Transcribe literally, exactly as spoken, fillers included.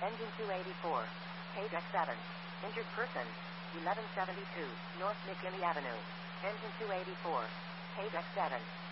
Engine two eighty-four. Page X seven. Injured person. eleven seventy-two, North McKinney Avenue. Engine two eighty-four. Page X seven.